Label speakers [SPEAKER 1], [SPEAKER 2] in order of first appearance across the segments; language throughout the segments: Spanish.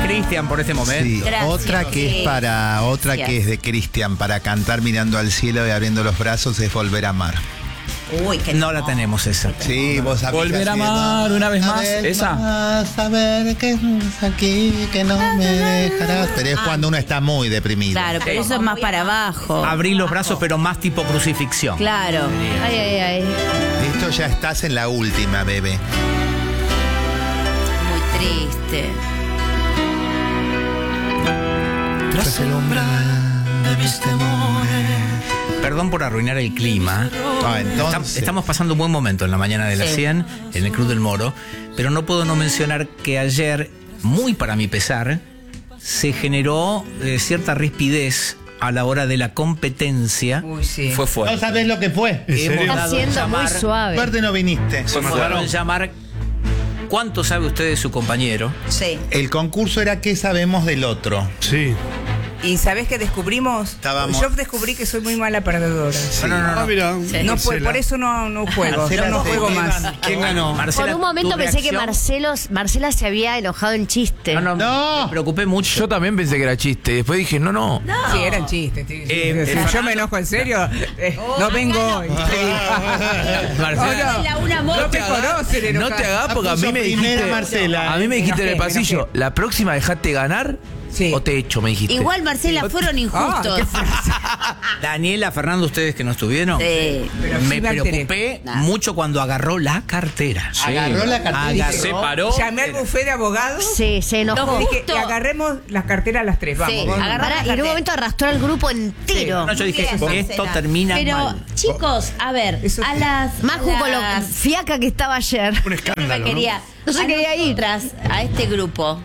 [SPEAKER 1] Cristian, por este momento.
[SPEAKER 2] Sí,
[SPEAKER 3] Gracias.
[SPEAKER 2] otra que es de Cristian, para cantar mirando al cielo y abriendo los brazos, es Volver a amar.
[SPEAKER 3] Uy, qué
[SPEAKER 1] No la tenemos esa.
[SPEAKER 2] Sí, vos sabés.
[SPEAKER 1] Volver a amar una vez más, esa.
[SPEAKER 2] Saber que estás aquí, que no me dejarás. Pero es cuando uno está muy deprimido.
[SPEAKER 3] Claro, pero eso es más para abajo.
[SPEAKER 1] Abrir los brazos, pero más tipo crucifixión.
[SPEAKER 3] Claro.
[SPEAKER 4] Ay, ay, ay.
[SPEAKER 2] Esto ya estás en la última, bebé.
[SPEAKER 3] Muy triste.
[SPEAKER 2] Tras el umbral de mis temores.
[SPEAKER 1] Perdón por arruinar el clima.
[SPEAKER 2] Entonces.
[SPEAKER 1] Estamos pasando un buen momento en la mañana de las 100 en el Club del Moro, pero no puedo no mencionar que ayer, muy para mi pesar, se generó cierta rispidez a la hora de la competencia.
[SPEAKER 5] Uy, sí.
[SPEAKER 1] Fue fuerte.
[SPEAKER 2] No sabés lo que fue.
[SPEAKER 1] Hemos
[SPEAKER 4] Está
[SPEAKER 1] dado en
[SPEAKER 4] siendo muy
[SPEAKER 1] llamar-
[SPEAKER 4] suave.
[SPEAKER 2] Suerte no viniste.
[SPEAKER 1] Hemos dado en llamar ¿cuánto sabe usted de su compañero?
[SPEAKER 3] Sí.
[SPEAKER 2] El concurso era ¿qué sabemos del otro?
[SPEAKER 6] Sí.
[SPEAKER 5] ¿Y sabés qué descubrimos?
[SPEAKER 2] Estábamos-
[SPEAKER 5] Yo descubrí que soy muy mala perdedora.
[SPEAKER 6] Ah, mira.
[SPEAKER 5] No, por eso no juego.
[SPEAKER 2] Marcela,
[SPEAKER 5] Yo no
[SPEAKER 2] te-
[SPEAKER 5] juego más.
[SPEAKER 1] ¿Quién ganó? Marcela,
[SPEAKER 4] Por un momento
[SPEAKER 1] ¿tu
[SPEAKER 4] pensé que
[SPEAKER 1] reacción?
[SPEAKER 4] Marcela se había enojado en chiste.
[SPEAKER 1] No,
[SPEAKER 2] No.
[SPEAKER 1] me preocupé mucho.
[SPEAKER 7] Yo también pensé que era chiste. Después dije, no.
[SPEAKER 5] Sí, eran chistes. Sí. Si yo
[SPEAKER 1] Fernando-
[SPEAKER 5] me enojo en serio, no vengo hoy.
[SPEAKER 1] Marcela,
[SPEAKER 3] La una moto.
[SPEAKER 5] No te conocen,
[SPEAKER 7] No te hagas porque a mí me dijiste.
[SPEAKER 2] Primera, Marcela.
[SPEAKER 7] A mí me dijiste en el
[SPEAKER 5] Me
[SPEAKER 7] pasillo, la próxima dejate ganar
[SPEAKER 5] Sí.
[SPEAKER 7] o te echo, me dijiste.
[SPEAKER 3] Igual, Marcela, fueron injustos.
[SPEAKER 1] Daniela, Fernando, ustedes que no estuvieron.
[SPEAKER 3] Sí.
[SPEAKER 5] Pero
[SPEAKER 1] Me
[SPEAKER 5] sí me alteré.
[SPEAKER 1] preocupé mucho cuando agarró la cartera.
[SPEAKER 2] Agarró la cartera.
[SPEAKER 1] Se paró.
[SPEAKER 5] Llamé al bufé de abogados.
[SPEAKER 4] Sí, se enojó.
[SPEAKER 5] Dije,
[SPEAKER 3] Justo.
[SPEAKER 5] y agarremos las carteras a las 3. Vamos.
[SPEAKER 3] Sí,
[SPEAKER 5] vamos.
[SPEAKER 3] agarrá-
[SPEAKER 4] Y en un momento arrastró al grupo entero.
[SPEAKER 1] No, yo dije,
[SPEAKER 3] Bien,
[SPEAKER 1] esto
[SPEAKER 3] Marcela.
[SPEAKER 1] termina
[SPEAKER 3] Pero,
[SPEAKER 1] mal.
[SPEAKER 3] chicos, a ver,
[SPEAKER 5] Eso
[SPEAKER 3] a
[SPEAKER 5] sí.
[SPEAKER 3] las.
[SPEAKER 4] Maju
[SPEAKER 3] a
[SPEAKER 4] con lo
[SPEAKER 3] las-
[SPEAKER 4] fiaca que estaba ayer.
[SPEAKER 6] Un escándalo.
[SPEAKER 4] No se quería ir.
[SPEAKER 3] A este grupo,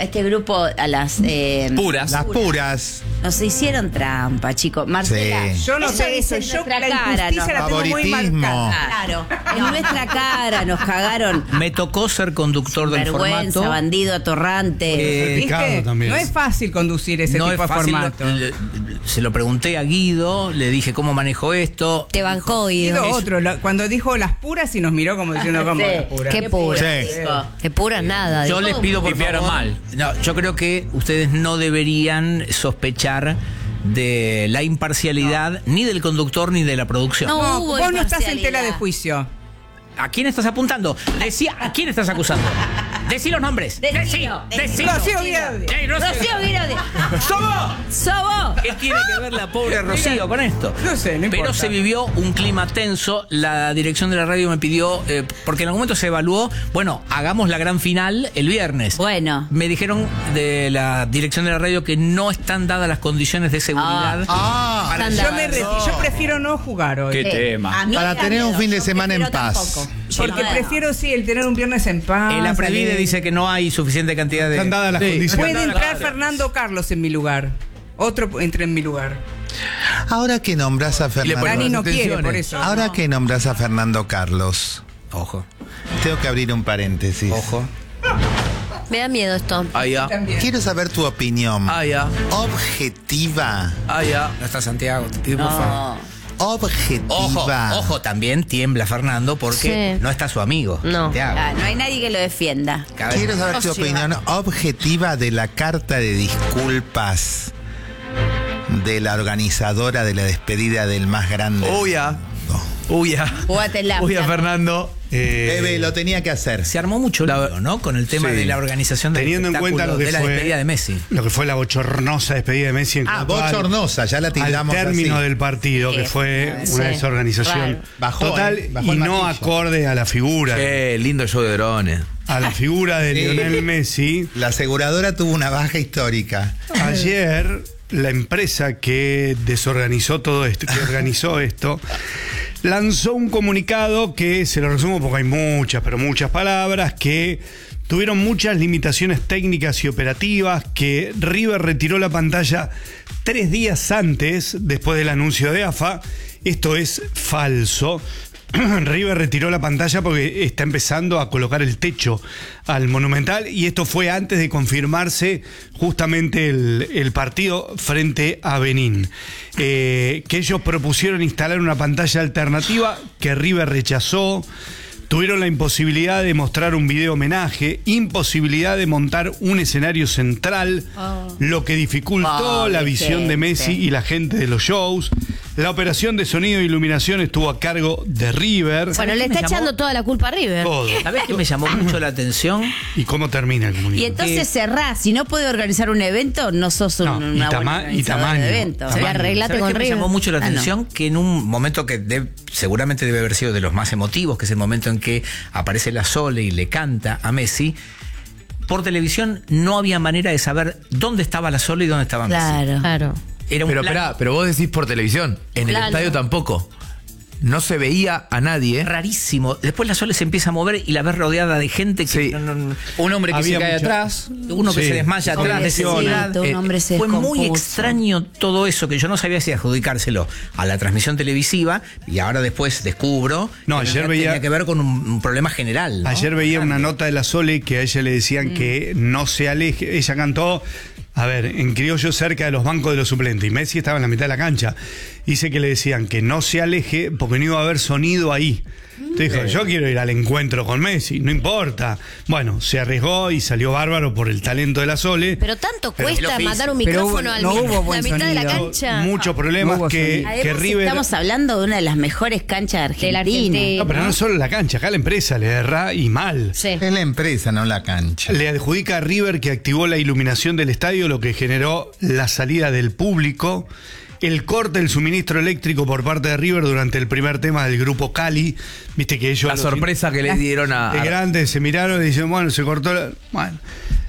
[SPEAKER 3] a las.
[SPEAKER 1] Puras.
[SPEAKER 2] Las puras.
[SPEAKER 3] Nos hicieron trampa, chicos. Marcela.
[SPEAKER 2] Sí.
[SPEAKER 5] Yo no
[SPEAKER 3] eso
[SPEAKER 5] sé
[SPEAKER 3] es
[SPEAKER 5] eso.
[SPEAKER 3] en
[SPEAKER 5] Yo
[SPEAKER 3] nuestra
[SPEAKER 5] la
[SPEAKER 3] cara,
[SPEAKER 5] injusticia
[SPEAKER 3] ¿no?
[SPEAKER 5] la tengo muy
[SPEAKER 2] Favoritismo.
[SPEAKER 5] marcada.
[SPEAKER 3] Claro, en nuestra cara nos cagaron.
[SPEAKER 1] Me tocó ser conductor del
[SPEAKER 3] Vergüenza,
[SPEAKER 1] formato.
[SPEAKER 3] bandido, atorrante.
[SPEAKER 5] ¿Viste?
[SPEAKER 6] Pecado también.
[SPEAKER 5] No es fácil conducir ese
[SPEAKER 1] No
[SPEAKER 5] tipo
[SPEAKER 1] es
[SPEAKER 5] de
[SPEAKER 1] fácil.
[SPEAKER 5] formato.
[SPEAKER 1] Se lo pregunté a Guido, le dije cómo manejo esto.
[SPEAKER 4] Te bancó,
[SPEAKER 5] Guido
[SPEAKER 4] Guido.
[SPEAKER 5] otro, cuando dijo las puras y nos miró como diciendo como
[SPEAKER 3] Sí.
[SPEAKER 5] las puras.
[SPEAKER 4] Qué pura.
[SPEAKER 2] Sí.
[SPEAKER 4] Qué pura nada.
[SPEAKER 1] Yo
[SPEAKER 4] digo.
[SPEAKER 1] les pido por
[SPEAKER 7] Limpiaron
[SPEAKER 1] favor.
[SPEAKER 7] mal.
[SPEAKER 1] No, yo creo que ustedes no deberían sospechar de la imparcialidad ni del conductor ni de la producción.
[SPEAKER 3] No.
[SPEAKER 5] No,
[SPEAKER 3] hubo
[SPEAKER 5] vos no estás en
[SPEAKER 3] imparcialidad.
[SPEAKER 5] tela de juicio.
[SPEAKER 1] ¿A quién estás apuntando? ¿A quién estás acusando? Decí los nombres.
[SPEAKER 3] Decilo.
[SPEAKER 1] Decilo.
[SPEAKER 5] Rocío Guido.
[SPEAKER 3] Rocío Guiraudy.
[SPEAKER 1] ¡Somos!
[SPEAKER 3] ¡Sobo!
[SPEAKER 1] ¿Qué tiene que ver la pobre Rocío con esto?
[SPEAKER 5] No sé, no
[SPEAKER 1] Pero
[SPEAKER 5] importa.
[SPEAKER 1] se vivió un clima tenso. La dirección de la radio me pidió, porque en algún momento se evaluó, bueno, hagamos la gran final el viernes.
[SPEAKER 3] Bueno.
[SPEAKER 1] Me dijeron de la dirección de la radio que no están dadas las condiciones de seguridad.
[SPEAKER 2] Ah,
[SPEAKER 5] Yo prefiero no jugar hoy.
[SPEAKER 1] tema.
[SPEAKER 3] A mí
[SPEAKER 2] Para
[SPEAKER 3] me da
[SPEAKER 2] tener un
[SPEAKER 3] miedo,
[SPEAKER 2] fin de
[SPEAKER 3] yo
[SPEAKER 2] semana en
[SPEAKER 3] prefiero
[SPEAKER 2] paz.
[SPEAKER 3] tampoco.
[SPEAKER 5] Porque
[SPEAKER 3] No,
[SPEAKER 5] prefiero, sí, el tener un viernes en paz.
[SPEAKER 1] El Aprevide
[SPEAKER 5] salir.
[SPEAKER 1] dice que no hay suficiente cantidad de...
[SPEAKER 6] Están dadas las condiciones.
[SPEAKER 5] Puede entrar Fernando Carlos en mi lugar. Otro entra en mi lugar.
[SPEAKER 2] ahora que nombras a
[SPEAKER 7] le
[SPEAKER 2] Fernando.
[SPEAKER 7] ponen
[SPEAKER 5] Dani no
[SPEAKER 7] atenciones.
[SPEAKER 5] quiere, por eso.
[SPEAKER 2] Ahora que nombras a Fernando Carlos,
[SPEAKER 1] Ojo,
[SPEAKER 2] tengo que abrir un paréntesis.
[SPEAKER 1] ojo.
[SPEAKER 4] Me da miedo esto.
[SPEAKER 7] Ah, ya.
[SPEAKER 5] También.
[SPEAKER 2] Quiero saber tu opinión.
[SPEAKER 7] Ah, ya.
[SPEAKER 2] Objetiva.
[SPEAKER 7] Ah, ya.
[SPEAKER 1] No está Santiago, te pido por favor.
[SPEAKER 3] No.
[SPEAKER 2] Objetiva.
[SPEAKER 1] Ojo, también tiembla Fernando porque
[SPEAKER 4] Sí.
[SPEAKER 1] no está su amigo.
[SPEAKER 4] No.
[SPEAKER 1] Santiago.
[SPEAKER 3] Ah, no hay nadie que lo defienda.
[SPEAKER 1] Cada vez-
[SPEAKER 2] Quiero saber tu opinión objetiva de la carta de disculpas de la organizadora de la despedida del más grande.
[SPEAKER 7] Uy, ya. Uy, ya.
[SPEAKER 3] Jugátela,
[SPEAKER 7] Uy, ya,
[SPEAKER 3] Fernando.
[SPEAKER 7] Fernando.
[SPEAKER 2] Bebe, lo tenía que hacer.
[SPEAKER 1] Se armó mucho lío, ¿no? Con el tema
[SPEAKER 6] Sí.
[SPEAKER 1] de la organización del
[SPEAKER 6] Teniendo en
[SPEAKER 1] espectáculo,
[SPEAKER 6] cuenta lo que
[SPEAKER 1] de la
[SPEAKER 6] fue
[SPEAKER 1] despedida de Messi.
[SPEAKER 6] Lo que fue la bochornosa despedida de Messi en cuanto
[SPEAKER 2] bochornosa, ya la
[SPEAKER 6] al
[SPEAKER 2] tildamos
[SPEAKER 6] término
[SPEAKER 2] así.
[SPEAKER 6] del partido, que fue
[SPEAKER 4] Sí.
[SPEAKER 6] una desorganización
[SPEAKER 4] Claro.
[SPEAKER 2] Bajó,
[SPEAKER 6] total
[SPEAKER 2] bajó
[SPEAKER 6] y
[SPEAKER 2] el
[SPEAKER 6] no
[SPEAKER 2] martillo.
[SPEAKER 6] acorde a la figura.
[SPEAKER 7] Qué lindo show de drones.
[SPEAKER 6] A la figura de
[SPEAKER 2] Sí.
[SPEAKER 6] Lionel Messi.
[SPEAKER 2] La aseguradora tuvo una baja histórica.
[SPEAKER 6] Ayer, la empresa que desorganizó todo esto, que organizó esto, lanzó un comunicado que, se lo resumo porque hay muchas, pero muchas palabras, que tuvieron muchas limitaciones técnicas y operativas, que River retiró la pantalla 3 días antes, después del anuncio de AFA. Esto es falso. River retiró la pantalla porque está empezando a colocar el techo al Monumental y esto fue antes de confirmarse justamente el partido frente a Benín. Que ellos propusieron instalar una pantalla alternativa que River rechazó, Tuvieron la imposibilidad de mostrar un video homenaje, imposibilidad de montar un escenario central, lo que dificultó la visión de Messi y la gente de los shows. La operación de sonido e iluminación estuvo a cargo de River.
[SPEAKER 4] Bueno, le está echando toda la culpa a River.
[SPEAKER 6] Todo.
[SPEAKER 1] ¿Sabés qué me llamó mucho la atención?
[SPEAKER 6] ¿Y cómo termina el
[SPEAKER 3] Y
[SPEAKER 6] comunicado?
[SPEAKER 3] entonces cerrás. Si no puede organizar un evento, no sos
[SPEAKER 6] No,
[SPEAKER 3] una
[SPEAKER 6] y
[SPEAKER 3] buena
[SPEAKER 6] tamaño.
[SPEAKER 3] organizadora de eventos.
[SPEAKER 6] Tamaño.
[SPEAKER 4] Arreglate
[SPEAKER 1] ¿Sabés
[SPEAKER 4] con
[SPEAKER 1] qué me
[SPEAKER 4] River?
[SPEAKER 1] llamó mucho la
[SPEAKER 3] Ah, no.
[SPEAKER 1] atención? Que en un momento que seguramente debe haber sido de los más emotivos, que es el momento en que aparece la Sole y le canta a Messi, por televisión no había manera de saber dónde estaba la Sole y dónde estaba Messi.
[SPEAKER 4] Claro.
[SPEAKER 1] Era un
[SPEAKER 7] Pero
[SPEAKER 1] plano
[SPEAKER 7] esperá, pero vos decís por televisión. En el
[SPEAKER 4] Claro.
[SPEAKER 7] estadio tampoco. No se veía a nadie.
[SPEAKER 1] rarísimo. Después la Sole se empieza a mover y la ves rodeada de gente que
[SPEAKER 7] Sí.
[SPEAKER 8] Un hombre que
[SPEAKER 6] Había
[SPEAKER 8] se cae
[SPEAKER 6] mucha-
[SPEAKER 8] atrás.
[SPEAKER 1] uno que
[SPEAKER 6] Sí.
[SPEAKER 1] se desmaya atrás de
[SPEAKER 3] Pobrecito,
[SPEAKER 1] necesidad.
[SPEAKER 3] un hombre se
[SPEAKER 1] Fue muy
[SPEAKER 3] descompuso.
[SPEAKER 1] extraño todo eso, que yo no sabía si adjudicárselo a la transmisión televisiva, y ahora después descubro
[SPEAKER 6] No,
[SPEAKER 1] que
[SPEAKER 6] ayer
[SPEAKER 1] tenía
[SPEAKER 6] veía-
[SPEAKER 1] que ver con un problema general, ¿no?
[SPEAKER 6] Ayer veía una nota de la Sole que a ella le decían que no se aleje. Ella cantó, a ver, en criollo cerca de los bancos de los suplentes. Y Messi estaba en la mitad de la cancha. Dice que le decían que no se aleje porque no iba a haber sonido ahí. Entonces dijo, yo quiero ir al encuentro con Messi, no importa. Bueno, se arriesgó y salió bárbaro por el talento de la Sole.
[SPEAKER 4] Pero tanto
[SPEAKER 1] Pero
[SPEAKER 4] cuesta
[SPEAKER 1] lo que
[SPEAKER 4] mandar un
[SPEAKER 5] hizo. Pero
[SPEAKER 4] micrófono
[SPEAKER 5] no hubo
[SPEAKER 4] a la
[SPEAKER 5] buen
[SPEAKER 4] mitad de la
[SPEAKER 5] sonido.
[SPEAKER 4] cancha.
[SPEAKER 6] Muchos problemas
[SPEAKER 5] No hubo
[SPEAKER 6] que
[SPEAKER 5] sonido.
[SPEAKER 3] Además,
[SPEAKER 6] River...
[SPEAKER 3] estamos hablando de una de las mejores canchas de
[SPEAKER 4] De la
[SPEAKER 3] Argentina.
[SPEAKER 4] Argentina.
[SPEAKER 6] No, pero no solo la cancha, acá la empresa le erra y mal.
[SPEAKER 4] Sí.
[SPEAKER 2] Es la empresa, no la cancha.
[SPEAKER 6] Le adjudica a River que activó la iluminación del estadio, lo que generó la salida del público, el corte del suministro eléctrico por parte de River durante el primer tema del grupo Cali. Viste que ellos...
[SPEAKER 7] La sorpresa que le dieron a...
[SPEAKER 6] De grandes se miraron y dicen, bueno, se cortó la... Bueno.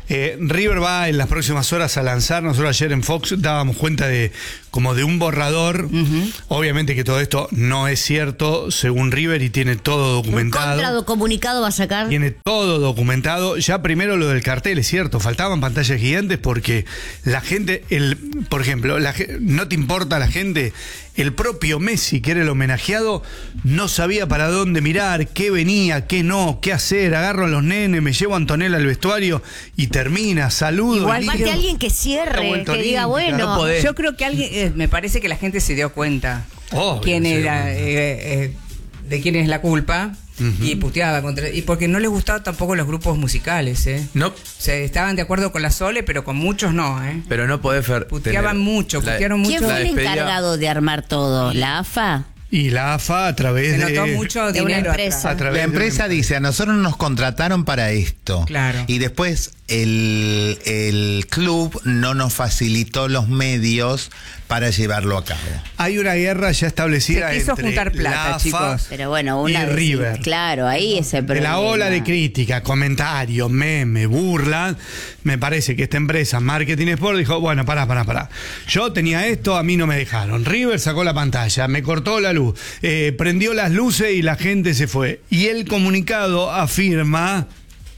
[SPEAKER 6] River va en las próximas horas a lanzar. Nosotros ayer en Fox dábamos cuenta de como de un borrador. Obviamente que todo esto no es cierto según River y tiene todo
[SPEAKER 4] Un
[SPEAKER 6] documentado.
[SPEAKER 4] contracomunicado va a sacar.
[SPEAKER 6] Tiene todo documentado. Ya primero lo del cartel, es cierto, faltaban pantallas gigantes porque la gente, por ejemplo, no te importa la gente, el propio Messi, que era el homenajeado, no sabía para dónde mirar, qué venía, qué no, qué hacer. Agarro a los nenes, me llevo a Antonella al vestuario y termina, saludo.
[SPEAKER 5] Igual
[SPEAKER 6] y
[SPEAKER 4] Aparte
[SPEAKER 6] listo.
[SPEAKER 4] alguien que
[SPEAKER 6] Está
[SPEAKER 4] cierre,
[SPEAKER 6] vuelto
[SPEAKER 4] que diga,
[SPEAKER 6] olímpica,
[SPEAKER 4] bueno,
[SPEAKER 7] no podés.
[SPEAKER 5] Yo creo que alguien, me parece que la gente se dio cuenta
[SPEAKER 6] Obvio,
[SPEAKER 5] quién
[SPEAKER 6] sí,
[SPEAKER 5] era,
[SPEAKER 6] obvio.
[SPEAKER 5] de quién es la culpa y puteaba contra, y porque no les gustaban tampoco los grupos musicales,
[SPEAKER 7] No,
[SPEAKER 5] O sea, estaban de acuerdo con la Sole, pero con muchos no,
[SPEAKER 7] pero no podés...
[SPEAKER 5] Puteaban mucho, putearon mucho.
[SPEAKER 3] ¿Quién fue
[SPEAKER 7] La
[SPEAKER 3] el
[SPEAKER 7] despedida-
[SPEAKER 3] encargado de armar todo? ¿La AFA?
[SPEAKER 6] Y la AFA a través
[SPEAKER 5] Se
[SPEAKER 6] de...
[SPEAKER 5] notó mucho
[SPEAKER 4] de una
[SPEAKER 5] dinero
[SPEAKER 4] empresa.
[SPEAKER 5] atrás.
[SPEAKER 6] a través
[SPEAKER 2] La
[SPEAKER 6] de una
[SPEAKER 2] empresa dice, a nosotros nos contrataron para esto.
[SPEAKER 5] Claro.
[SPEAKER 2] Y después el club no nos facilitó los medios para llevarlo a cabo.
[SPEAKER 6] Hay una guerra ya establecida
[SPEAKER 5] Se quiso
[SPEAKER 6] entre
[SPEAKER 5] juntar plata,
[SPEAKER 6] la AFA
[SPEAKER 5] chicos.
[SPEAKER 3] Pero bueno, una
[SPEAKER 6] y
[SPEAKER 3] de-
[SPEAKER 6] River.
[SPEAKER 3] Claro, ahí es el
[SPEAKER 6] De
[SPEAKER 3] problema.
[SPEAKER 6] la ola de crítica, comentarios, memes, burlas, me parece que esta empresa, Marketing Sport, dijo, bueno, pará. Yo tenía esto, a mí no me dejaron. River sacó la pantalla, me cortó la luz, prendió las luces y la gente se fue. Y el comunicado afirma...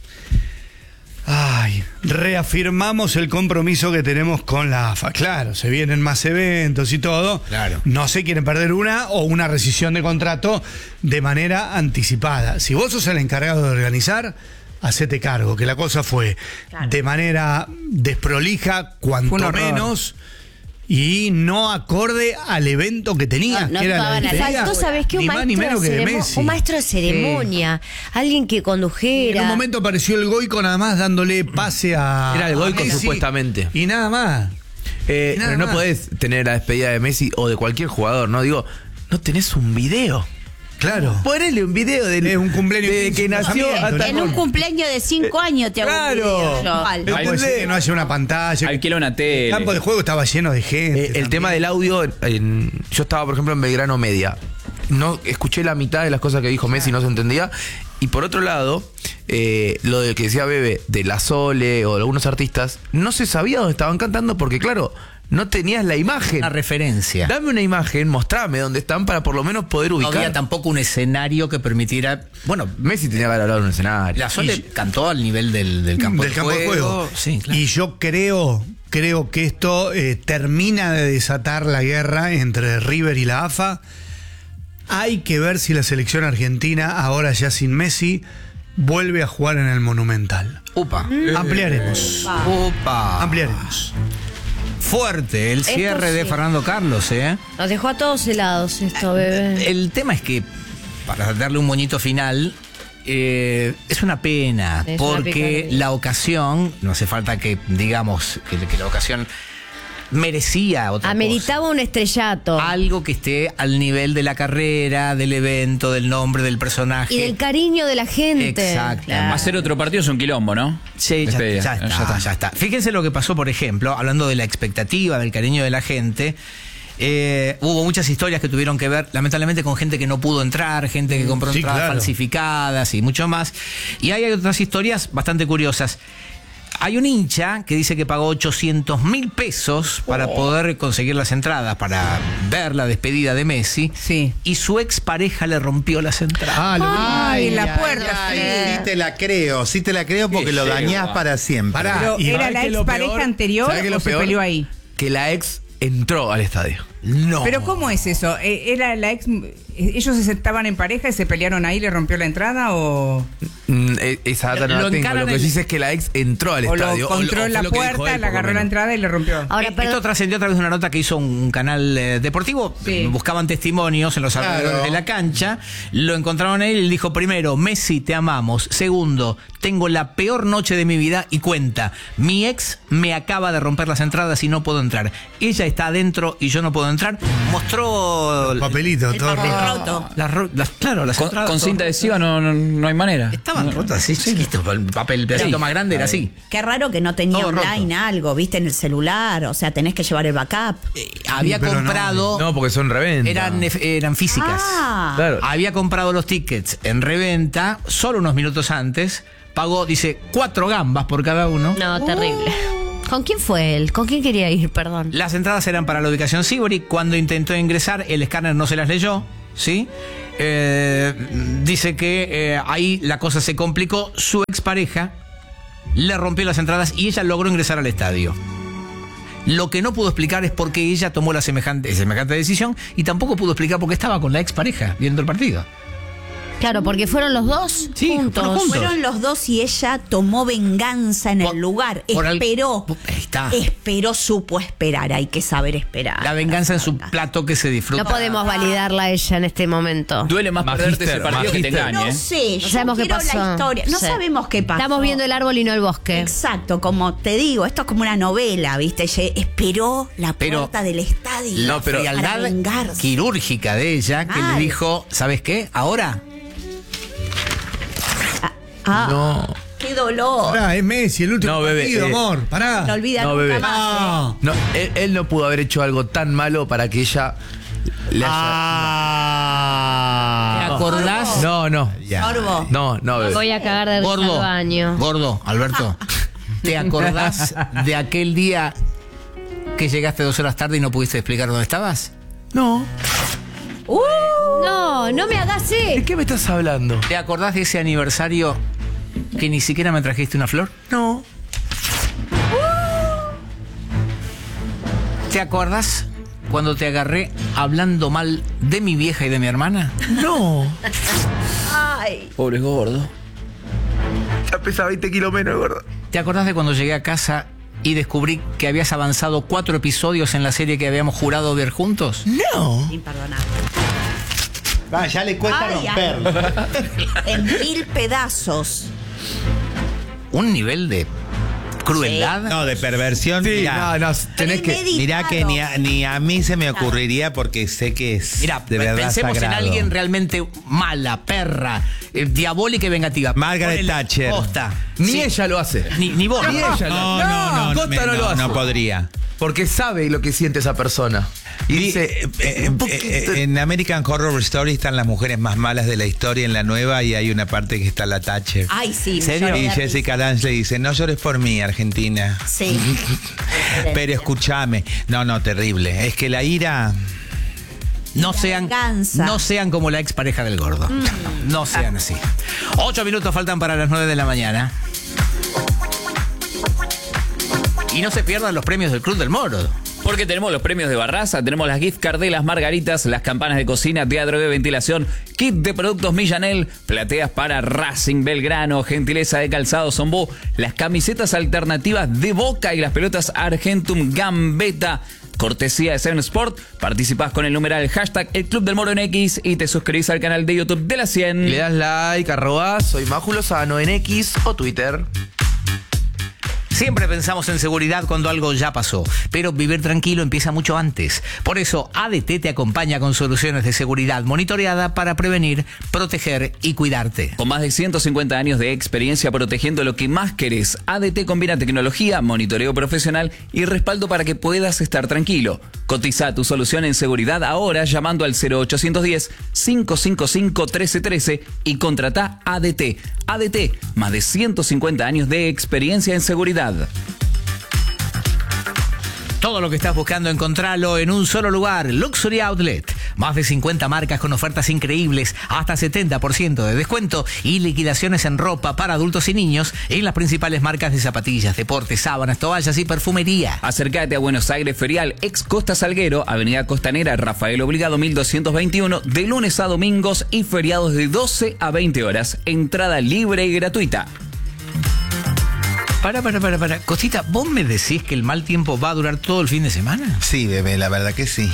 [SPEAKER 6] reafirmamos el compromiso que tenemos con la AFA. Claro, se vienen más eventos y todo.
[SPEAKER 1] Claro.
[SPEAKER 6] No se quieren perder una o una rescisión de contrato de manera anticipada. Si vos sos el encargado de organizar, hacete cargo, que la cosa fue de manera desprolija,
[SPEAKER 5] Fue un
[SPEAKER 6] cuanto
[SPEAKER 5] horror.
[SPEAKER 6] menos, y no acorde al evento que tenía,
[SPEAKER 3] No, no
[SPEAKER 6] que era la
[SPEAKER 3] estaban al-
[SPEAKER 6] despedida,
[SPEAKER 4] Faltó, ¿sabés qué?
[SPEAKER 6] ni más ni menos que de Messi.
[SPEAKER 4] Un maestro de ceremonia, alguien que
[SPEAKER 6] En
[SPEAKER 4] condujera.
[SPEAKER 6] un momento apareció el Goico nada más dándole pase a...
[SPEAKER 7] Era el
[SPEAKER 6] a
[SPEAKER 7] Goico,
[SPEAKER 6] Messi,
[SPEAKER 7] supuestamente.
[SPEAKER 6] Y nada más. Nada
[SPEAKER 7] pero no
[SPEAKER 6] más.
[SPEAKER 7] podés tener la despedida de Messi o de cualquier jugador, ¿no? Digo, no tenés un video.
[SPEAKER 6] Claro.
[SPEAKER 7] Ponele un video
[SPEAKER 6] Es un cumpleaños
[SPEAKER 7] de
[SPEAKER 6] 15,
[SPEAKER 7] que
[SPEAKER 6] un
[SPEAKER 7] nació
[SPEAKER 6] casamiento,
[SPEAKER 7] hasta
[SPEAKER 3] En un cumpleaños de 5 años te hago un
[SPEAKER 7] claro.
[SPEAKER 3] video yo.
[SPEAKER 6] No puede ser que no haya una pantalla.
[SPEAKER 8] Alquila una
[SPEAKER 6] El
[SPEAKER 8] tele.
[SPEAKER 6] campo de juego estaba lleno de gente.
[SPEAKER 7] el
[SPEAKER 6] también.
[SPEAKER 7] tema del audio, yo estaba, por ejemplo, en Belgrano Media. No escuché la mitad de las cosas que dijo Messi, no se entendía. Y por otro lado, lo de que decía Bebe, de la Sole o de algunos artistas, no se sabía dónde estaban cantando porque, claro, no tenías la imagen.
[SPEAKER 1] Una referencia.
[SPEAKER 7] Dame una imagen, mostrame dónde están para por lo menos poder
[SPEAKER 1] No
[SPEAKER 7] ubicar.
[SPEAKER 1] había tampoco un escenario que permitiera. Bueno,
[SPEAKER 7] Messi tenía que haber hablado en un escenario.
[SPEAKER 1] la Sole cantó al nivel del campo,
[SPEAKER 6] del campo de juego.
[SPEAKER 1] Sí, claro.
[SPEAKER 6] Y yo creo que esto termina de desatar la guerra entre River y la AFA. Hay que ver si la selección argentina, ahora ya sin Messi, vuelve a jugar en el Monumental.
[SPEAKER 1] Upa.
[SPEAKER 6] Ampliaremos.
[SPEAKER 1] Upa.
[SPEAKER 6] Ampliaremos.
[SPEAKER 1] Fuerte el cierre
[SPEAKER 4] sí.
[SPEAKER 1] de Fernando Carlos, ¿eh?
[SPEAKER 4] Nos dejó a todos helados esto, bebé.
[SPEAKER 1] El tema es que, para darle un moñito final, es una pena,
[SPEAKER 4] Es una
[SPEAKER 1] porque
[SPEAKER 4] picardía.
[SPEAKER 1] la ocasión, no hace falta que digamos que la ocasión merecía otra
[SPEAKER 4] Ameritaba un estrellato.
[SPEAKER 1] cosa. Algo que esté al nivel de la carrera, del evento, del nombre, del personaje.
[SPEAKER 4] Y del cariño de la gente.
[SPEAKER 1] Exacto.
[SPEAKER 8] Hacer otro partido es un quilombo, ¿no?
[SPEAKER 1] Sí,
[SPEAKER 8] Despedida.
[SPEAKER 1] ya está. Fíjense lo que pasó, por ejemplo, hablando de la expectativa, del cariño de la gente. Hubo muchas historias que tuvieron que ver, lamentablemente, con gente que no pudo entrar, gente que compró
[SPEAKER 6] Sí,
[SPEAKER 1] entradas
[SPEAKER 6] claro.
[SPEAKER 1] falsificadas y mucho más. Y hay otras historias bastante curiosas. Hay un hincha que dice que pagó 800.000 pesos para poder conseguir las entradas, para ver la despedida de Messi.
[SPEAKER 5] Sí.
[SPEAKER 1] Y su expareja le rompió las entradas.
[SPEAKER 5] Ay, en la puerta.
[SPEAKER 2] Ay,
[SPEAKER 5] sí.
[SPEAKER 2] sí te la creo porque lo dañás para siempre.
[SPEAKER 7] Pará.
[SPEAKER 5] Pero
[SPEAKER 7] Y
[SPEAKER 5] era
[SPEAKER 7] ¿sabés
[SPEAKER 5] la
[SPEAKER 7] qué es lo
[SPEAKER 5] expareja
[SPEAKER 7] peor?
[SPEAKER 5] anterior
[SPEAKER 7] ¿Sabés qué es lo
[SPEAKER 5] o se
[SPEAKER 7] peor?
[SPEAKER 5] peleó ahí.
[SPEAKER 7] Que la ex entró al estadio.
[SPEAKER 1] No.
[SPEAKER 5] Pero ¿cómo es eso? ¿Era la ex? ¿Ellos se sentaban en pareja y se pelearon ahí y le rompió la entrada o
[SPEAKER 7] Esa data no
[SPEAKER 1] Lo
[SPEAKER 7] la tengo.
[SPEAKER 1] encaran
[SPEAKER 7] Lo que
[SPEAKER 1] en-
[SPEAKER 7] sí dice es que la ex entró al
[SPEAKER 5] lo
[SPEAKER 7] estadio.
[SPEAKER 5] encontró en la
[SPEAKER 7] fue lo que dijo
[SPEAKER 5] puerta,
[SPEAKER 7] él,
[SPEAKER 5] le
[SPEAKER 7] por lo
[SPEAKER 5] agarró la
[SPEAKER 7] menos.
[SPEAKER 5] entrada y le rompió?
[SPEAKER 4] Ahora,
[SPEAKER 1] Esto trascendió a través de una nota que hizo un canal deportivo.
[SPEAKER 5] Sí.
[SPEAKER 1] Buscaban testimonios en los alrededores de la cancha. Lo encontraron a él y le dijo: primero, Messi, te amamos. Segundo, tengo la peor noche de mi vida. Y cuenta, mi ex me acaba de romper las entradas y no puedo entrar. Ella está adentro y yo no puedo entrar. Mostró
[SPEAKER 6] Papelito,
[SPEAKER 3] El
[SPEAKER 6] todo
[SPEAKER 3] papel
[SPEAKER 6] roto.
[SPEAKER 3] roto.
[SPEAKER 1] las
[SPEAKER 8] Con
[SPEAKER 1] entradas.
[SPEAKER 8] cinta adhesiva no hay manera.
[SPEAKER 1] Estaban rotas, sí, chiquito. El papel, el pedacito
[SPEAKER 3] Sí.
[SPEAKER 1] más grande era así.
[SPEAKER 3] Qué raro que no tenía
[SPEAKER 1] Todo roto.
[SPEAKER 3] online algo, viste, en el celular. O sea, tenés que llevar el backup.
[SPEAKER 1] Había
[SPEAKER 6] pero no.
[SPEAKER 1] comprado.
[SPEAKER 7] No, porque son reventa.
[SPEAKER 1] Eran físicas.
[SPEAKER 3] Ah,
[SPEAKER 7] Claro.
[SPEAKER 1] Había comprado los tickets en reventa solo unos minutos antes. Pagó, dice, 4 gambas por cada uno.
[SPEAKER 4] No, terrible. ¿Con quién fue él? ¿Con quién quería ir? Perdón.
[SPEAKER 1] Las entradas eran para la ubicación Sibori. Cuando intentó ingresar, el escáner no se las leyó. ¿Sí? Dice que ahí la cosa se complicó. Su expareja le rompió las entradas y ella logró ingresar al estadio. Lo que no pudo explicar es por qué ella tomó la semejante decisión, y tampoco pudo explicar por qué estaba con la expareja viendo el partido.
[SPEAKER 4] Claro, porque fueron los dos
[SPEAKER 1] Sí,
[SPEAKER 4] juntos.
[SPEAKER 1] fueron juntos.
[SPEAKER 3] fueron los dos y ella tomó venganza en
[SPEAKER 1] Por-
[SPEAKER 3] el lugar.
[SPEAKER 1] por al-
[SPEAKER 3] Esperó.
[SPEAKER 1] Ahí está.
[SPEAKER 3] Supo esperar. Hay que saber esperar.
[SPEAKER 1] La venganza en su plato que se disfruta.
[SPEAKER 4] No podemos validarla a ella en este momento.
[SPEAKER 8] Duele más perderte ese partido que te
[SPEAKER 7] Magister.
[SPEAKER 8] engañe.
[SPEAKER 3] No sé,
[SPEAKER 4] No
[SPEAKER 3] yo
[SPEAKER 4] sabemos qué
[SPEAKER 3] quiero
[SPEAKER 4] pasó.
[SPEAKER 3] la historia. No
[SPEAKER 4] Sí.
[SPEAKER 3] sabemos qué pasó.
[SPEAKER 4] Estamos viendo el árbol y no el bosque.
[SPEAKER 3] Exacto, como te digo, esto es como una novela, ¿viste? Ella esperó la
[SPEAKER 1] Pero
[SPEAKER 3] puerta del estadio
[SPEAKER 1] La
[SPEAKER 3] para
[SPEAKER 1] frialdad
[SPEAKER 3] vengarse.
[SPEAKER 1] quirúrgica de ella, que
[SPEAKER 3] Mal.
[SPEAKER 1] le dijo: ¿sabes qué? Ahora
[SPEAKER 3] Ah,
[SPEAKER 7] No.
[SPEAKER 3] qué dolor.
[SPEAKER 6] Pará, es Messi, el último
[SPEAKER 7] No, bebé,
[SPEAKER 6] partido, amor. Pará.
[SPEAKER 3] No olvida
[SPEAKER 7] No,
[SPEAKER 3] nunca
[SPEAKER 7] bebé.
[SPEAKER 3] más.
[SPEAKER 6] No.
[SPEAKER 7] No, él no pudo haber hecho algo tan malo para que ella le haya.
[SPEAKER 1] ¿te acordás?
[SPEAKER 7] No, no.
[SPEAKER 3] Sorbo.
[SPEAKER 7] No, bebé.
[SPEAKER 4] Voy a cagar de risa al
[SPEAKER 1] Gordo,
[SPEAKER 4] baño.
[SPEAKER 1] gordo, Alberto, ¿te acordás de aquel día que llegaste 2 horas tarde y no pudiste explicar dónde estabas?
[SPEAKER 7] No.
[SPEAKER 4] No, no me hagas
[SPEAKER 7] ¿De
[SPEAKER 4] eso.
[SPEAKER 7] qué me estás hablando?
[SPEAKER 1] ¿Te acordás de ese aniversario que ni siquiera me trajiste una flor?
[SPEAKER 7] No.
[SPEAKER 1] ¿Te acordás cuando te agarré hablando mal de mi vieja y de mi hermana?
[SPEAKER 7] No.
[SPEAKER 3] Ay,
[SPEAKER 8] Pobre gordo.
[SPEAKER 7] Ya pesa 20 kilos menos, gordo.
[SPEAKER 1] ¿Te acordás de cuando llegué a casa y descubrí que habías avanzado 4 episodios en la serie que habíamos jurado ver juntos?
[SPEAKER 7] No.
[SPEAKER 3] imperdonable.
[SPEAKER 2] Va, ya le cuesta
[SPEAKER 3] Ay,
[SPEAKER 2] romperlo.
[SPEAKER 3] En 1000 pedazos.
[SPEAKER 1] Un nivel de crueldad.
[SPEAKER 2] No, de perversión.
[SPEAKER 7] Sí,
[SPEAKER 2] mirá.
[SPEAKER 7] no, tenés que.
[SPEAKER 2] Mirá que ni a mí se me ocurriría porque sé que es
[SPEAKER 1] Mira,
[SPEAKER 2] de verdad
[SPEAKER 1] pensemos
[SPEAKER 2] sagrado.
[SPEAKER 1] en alguien realmente mala, perra, diabólica y vengativa.
[SPEAKER 2] Margaret
[SPEAKER 1] Ponele
[SPEAKER 2] Thatcher.
[SPEAKER 1] posta.
[SPEAKER 7] Ni
[SPEAKER 1] Sí.
[SPEAKER 7] ella lo hace.
[SPEAKER 1] Ni vos.
[SPEAKER 7] Ni ella lo
[SPEAKER 2] No,
[SPEAKER 7] Costa no lo hace.
[SPEAKER 2] no podría.
[SPEAKER 7] Porque sabe lo que siente esa persona. Y dice. un poquito-
[SPEAKER 2] En American Horror Story están las mujeres más malas de la historia en la nueva y hay una parte que está la Thatcher.
[SPEAKER 3] Ay, sí.
[SPEAKER 1] ¿Serio?
[SPEAKER 3] me lloré
[SPEAKER 2] Y
[SPEAKER 3] de
[SPEAKER 2] Jessica Lange le dice, no llores por mí, Argentina.
[SPEAKER 3] risa. Sí.
[SPEAKER 2] Pero escúchame. No, terrible. Es que la ira...
[SPEAKER 1] No sean,
[SPEAKER 3] venganza.
[SPEAKER 1] no sean como la expareja del gordo. No sean así. 8 minutos faltan para las 9 de la mañana. Y no se pierdan los premios del Club del Moro.
[SPEAKER 8] Porque tenemos los premios de Barraza, tenemos las gift card de las margaritas, las campanas de cocina, teatro de ventilación, kit de productos Millanel, plateas para Racing Belgrano, gentileza de calzado Zombú, las camisetas alternativas de Boca y las pelotas Argentum Gambetta. cortesía de 7 Sport. Participás con el numeral hashtag El Club del Moro en X y te suscribís al canal de YouTube de la 100.
[SPEAKER 7] Le das like, @soy Maju Lozano en X o Twitter.
[SPEAKER 1] Siempre pensamos en seguridad cuando algo ya pasó, pero vivir tranquilo empieza mucho antes. Por eso, ADT te acompaña con soluciones de seguridad monitoreada para prevenir, proteger y cuidarte.
[SPEAKER 8] Con más de 150 años de experiencia protegiendo lo que más querés, ADT combina tecnología, monitoreo profesional y respaldo para que puedas estar tranquilo. Cotiza tu solución en seguridad ahora llamando al 0810-555-1313 y contratá ADT. ADT, más de 150 años de experiencia en seguridad.
[SPEAKER 1] Todo lo que estás buscando encontralo en un solo lugar, Luxury Outlet. Más de 50 marcas con ofertas increíbles, hasta 70% de descuento y liquidaciones en ropa para adultos y niños en las principales marcas de zapatillas, deportes, sábanas, toallas y perfumería.
[SPEAKER 8] Acércate a Buenos Aires Ferial, ex Costa Salguero, Avenida Costanera, Rafael Obligado 1221, de lunes a domingos y feriados de 12 a 20 horas. Entrada libre y gratuita.
[SPEAKER 1] Para. Cosita, ¿vos me decís que el mal tiempo va a durar todo el fin de semana?
[SPEAKER 2] Sí, bebé, la verdad que sí.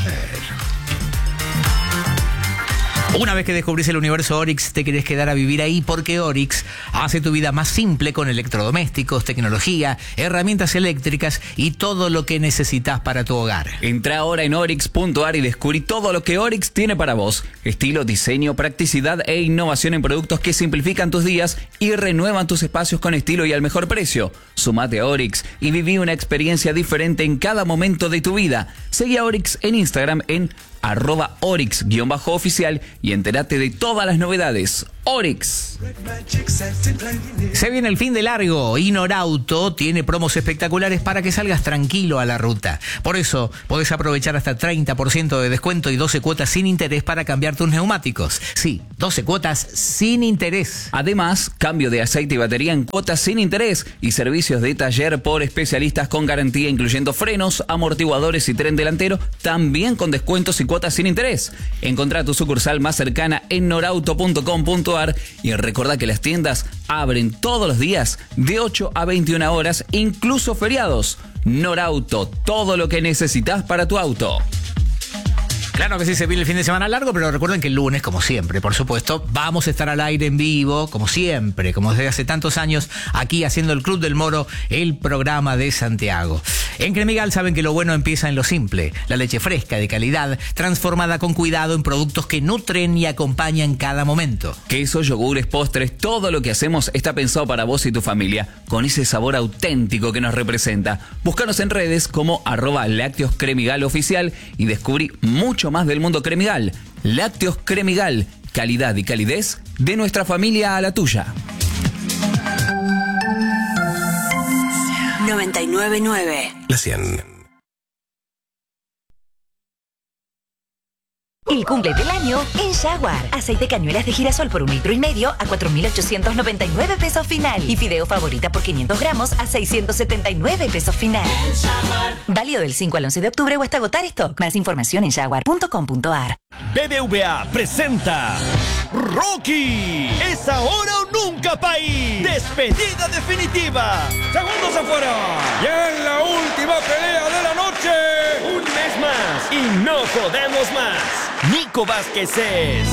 [SPEAKER 1] Una vez que descubrís el universo Oryx, te querés quedar a vivir ahí porque Oryx hace tu vida más simple con electrodomésticos, tecnología, herramientas eléctricas y todo lo que necesitas para tu hogar.
[SPEAKER 8] Entra ahora en Oryx.ar y descubrí todo lo que Oryx tiene para vos. Estilo, diseño, practicidad e innovación en productos que simplifican tus días y renuevan tus espacios con estilo y al mejor precio. Sumate a Oryx y viví una experiencia diferente en cada momento de tu vida. Seguí a Oryx en Instagram en @Oryx_oficial y entérate de todas las novedades. Oryx.
[SPEAKER 1] Se viene el fin de largo y Norauto tiene promos espectaculares para que salgas tranquilo a la ruta. Por eso podés aprovechar hasta 30% de descuento y 12 cuotas sin interés para cambiar tus neumáticos. Sí, 12 cuotas sin interés.
[SPEAKER 8] Además, cambio de aceite y batería en cuotas sin interés y servicios de taller por especialistas con garantía incluyendo frenos, amortiguadores y tren delantero, también con descuentos y cuotas sin interés. Encontrá tu sucursal más cercana en norauto.com.ar y recordá que las tiendas abren todos los días de 8 a 21 horas, incluso feriados. Norauto, todo lo que necesitas para tu auto.
[SPEAKER 1] Claro que sí, se viene el fin de semana largo, pero recuerden que el lunes, como siempre, por supuesto, vamos a estar al aire en vivo, como siempre, como desde hace tantos años, aquí haciendo el Club del Moro, el programa de Santiago. En Cremigal saben que lo bueno empieza en lo simple, la leche fresca de calidad, transformada con cuidado en productos que nutren y acompañan cada momento.
[SPEAKER 8] Quesos, yogures, postres, todo lo que hacemos está pensado para vos y tu familia, con ese sabor auténtico que nos representa. Búscanos en redes como @lácteoscremigal_oficial y descubrí mucho más del mundo Cremigal. Lácteos Cremigal, calidad y calidez de nuestra familia a la tuya.
[SPEAKER 9] 99.9
[SPEAKER 10] La 100.
[SPEAKER 11] El cumple del año en Jaguar. Aceite cañuelas de girasol por 1,5 litros a 4.899 pesos final. Y fideo favorita por 500 gramos a 679 pesos final. Válido del 5 al 11 de octubre o hasta agotar stock. Más información en jaguar.com.ar.
[SPEAKER 12] BBVA presenta Rocky. Es ahora o nunca, país. Despedida definitiva. Segundos afuera. Y en la última pelea de la noche. Un mes más. Y no podemos más. Nico Vázquez es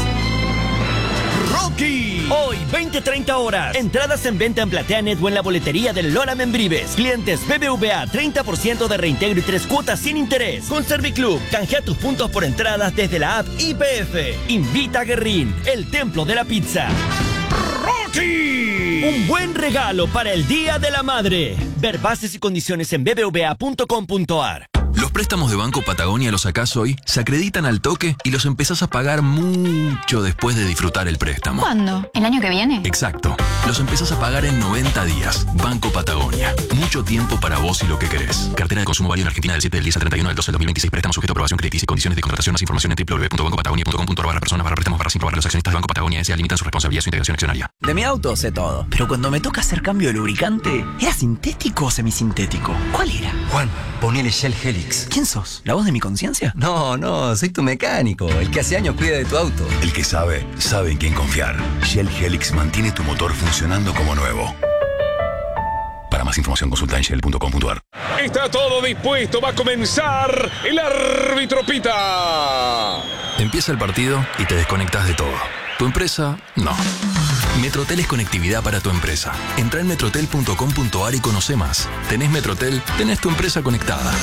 [SPEAKER 12] Rocky. Hoy, 20-30 horas. Entradas en venta en PlateaNet o en la boletería del Lola Membrives. Clientes BBVA, 30% de reintegro y 3 cuotas sin interés. Con Serviclub, canjea tus puntos por entradas desde la app IPF. Invita a Guerrín, el templo de la pizza. ¡Rocky! Un buen regalo para el Día de la Madre. Ver bases y condiciones en bbva.com.ar.
[SPEAKER 10] Los préstamos de Banco Patagonia los sacás hoy, se acreditan al toque y los empezás a pagar mucho después de disfrutar el préstamo.
[SPEAKER 13] ¿Cuándo? ¿El año que viene?
[SPEAKER 10] Exacto. Los empezás a pagar en 90 días. Banco Patagonia. Mucho tiempo para vos y lo que querés. Cartera de consumo válido en Argentina del 7 del 10 al 31 del 12 del 2026. Préstamo sujeto a aprobación crediticia y condiciones de contratación. Más información en www.bancopatagonia.com.ar/personas/préstamos/sin Los accionistas de Banco Patagonia S.A. limitan su responsabilidad y su integración accionaria.
[SPEAKER 14] De mi auto sé todo, pero cuando me toca hacer cambio de lubricante, ¿era sintético o semisintético? ¿Cuál era?
[SPEAKER 15] Juan, ponele Shell Helix.
[SPEAKER 14] ¿Quién sos? ¿La voz de mi conciencia?
[SPEAKER 15] No, soy tu mecánico, el que hace años cuida de tu auto.
[SPEAKER 16] El que sabe en quién confiar. Shell Helix mantiene tu motor funcionando como nuevo. Para más
[SPEAKER 10] más información consulta en shell.com.ar.
[SPEAKER 9] Está todo dispuesto, va a comenzar. El árbitro pita.
[SPEAKER 10] Empieza el partido y te desconectas de todo. ¿Tu empresa? No. Metrotel es conectividad para tu empresa. Entra en metrotel.com.ar y conoce más. Tenés Metrotel, tenés tu empresa conectada.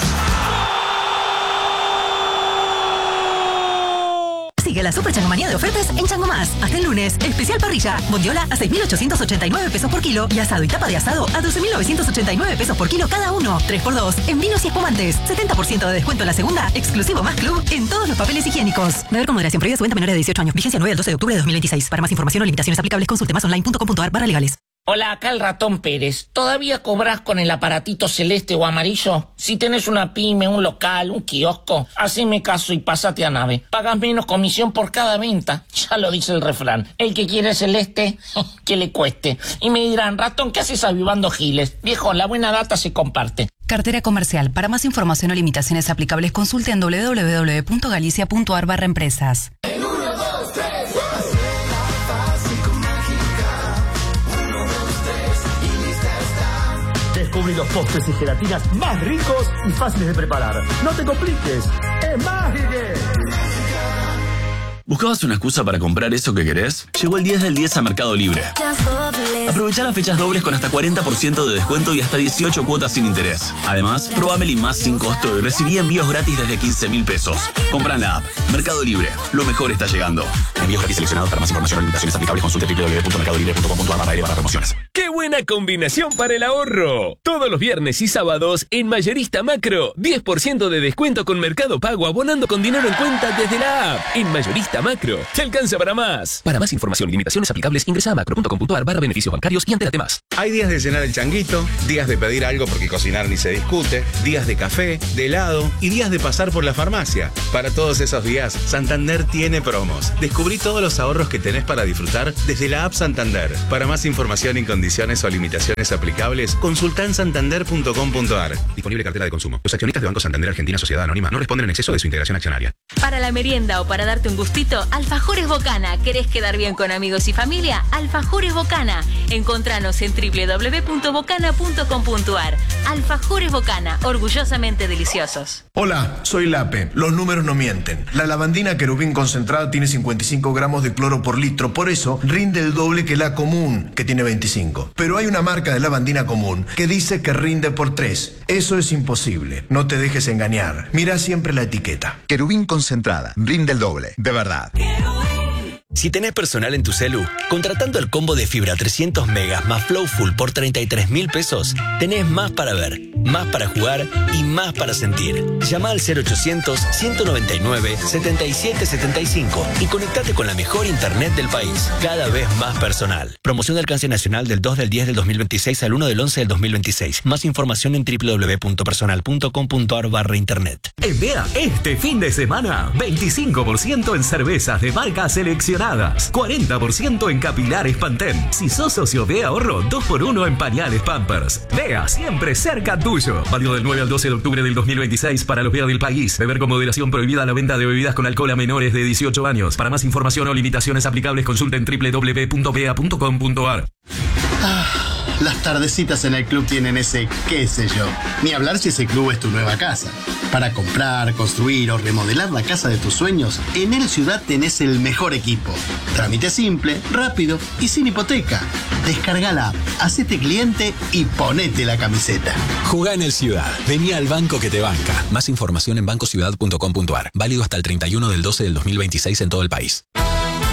[SPEAKER 13] Sigue la super changomanía de ofertas en Chango Más. Hasta el lunes, especial parrilla. Bondiola a 6.889 pesos por kilo y asado y tapa de asado a 12.989 pesos por kilo cada uno. 3x2 en vinos y espumantes. 70% de descuento en la segunda, exclusivo más club en todos los papeles higiénicos. Beber con moderación, prohibida su venta a menores de 18 años. Vigencia 9 al 12 de octubre de 2026. Para más información o limitaciones aplicables, consulte másonline.com.ar/legales.
[SPEAKER 16] Hola, acá el Ratón Pérez. ¿Todavía cobras con el aparatito celeste o amarillo? Si tenés una pyme, un local, un kiosco, haceme caso y pásate a Nave. Pagas menos comisión por cada venta. Ya lo dice el refrán. El que quiere celeste, que le cueste. Y me dirán, Ratón, ¿qué haces avivando giles? Viejo, la buena data se comparte.
[SPEAKER 17] Cartera comercial. Para más información o limitaciones aplicables, consulte en www.galicia.ar/empresas.
[SPEAKER 12] Descubrí los postres y gelatinas más ricos y fáciles de preparar. No te compliques, es Mágique.
[SPEAKER 18] ¿Buscabas una excusa para comprar eso que querés? Llegó el 10 del 10 a Mercado Libre. Aprovecha las fechas dobles con hasta 40% de descuento y hasta 18 cuotas sin interés. Además, probá Meli Más sin costo y recibí envíos gratis desde 15.000 pesos. Compra en la app. Mercado Libre. Lo mejor está llegando. Envíos gratis seleccionados. Para más información o limitaciones aplicables, consulte www.mercadolibre.com.ar/promociones.
[SPEAKER 19] ¡Qué buena combinación para el ahorro! Todos los viernes y sábados en Mayorista Macro, 10% de descuento con Mercado Pago abonando con dinero en cuenta desde la app. En Mayorista Macro, te alcanza para más. Para más información y limitaciones aplicables, ingresa a macro.com.ar/beneficios bancarios y entérate más.
[SPEAKER 20] Hay días de llenar el changuito, días de pedir algo porque cocinar ni se discute, días de café, de helado y días de pasar por la farmacia. Para todos esos días, Santander tiene promos. Descubrí todos los ahorros que tenés para disfrutar desde la app Santander. Para más información y condiciones o limitaciones aplicables, consulta en santander.com.ar. Disponible cartera de consumo. Los accionistas de Banco Santander Argentina Sociedad Anónima no responden en exceso de su integración accionaria.
[SPEAKER 21] Para la merienda o para darte un gustito, Alfajores Bocana. ¿Querés quedar bien con amigos y familia? Alfajores Bocana. Encontranos en www.bocana.com.ar. Alfajores Bocana, orgullosamente deliciosos.
[SPEAKER 22] Hola, soy Lape. Los números no mienten. La lavandina Querubín concentrada tiene 55 gramos de cloro por litro, por eso rinde el doble que la común, que tiene 25. Pero hay una marca de lavandina común que dice que rinde por 3. Eso es imposible. No te dejes engañar. Mira siempre la etiqueta.
[SPEAKER 23] Querubín concentrada, rinde el doble, de verdad.
[SPEAKER 24] Si tenés personal en tu celu, contratando el combo de fibra 300 megas más Flow Full por 33.000 pesos, tenés más para ver, más para jugar y más para sentir. Llama al 0800-199-7775 y conectate con la mejor internet del país, cada vez más personal. Promoción de alcance nacional del 2 del 10 del 2026 al 1 del 11 del 2026. Más información en www.personal.com.ar/internet.
[SPEAKER 25] En BEA, este fin de semana, 25% en cervezas de marcas seleccionadas, 40% en capilares Pantene. Si sos socio de Ahorro, 2x1 en pañales Pampers. BEA, siempre cerca tuyo. Válido del 9 al 12 de octubre del 2026 para los BEA del país. Beber con moderación, prohibida la venta de bebidas con alcohol a menores de 18 años. Para más información o limitaciones aplicables, consulten www.bea.com.ar.
[SPEAKER 26] Las tardecitas en el club tienen ese qué sé yo. Ni hablar si ese club es tu nueva casa. Para comprar, construir o remodelar la casa de tus sueños, en El Ciudad tenés el mejor equipo. Trámite simple, rápido y sin hipoteca. Descarga la app, hacete cliente y ponete la camiseta.
[SPEAKER 27] Jugá en El Ciudad. Vení al banco que te banca. Más información en bancociudad.com.ar. Válido hasta el 31 del 12 del 2026 en todo el país.